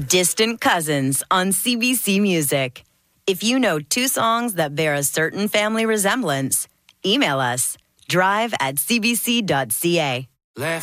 Distant Cousins on CBC Music. If you know two songs that bear a certain family resemblance, email us drive@cbc.ca.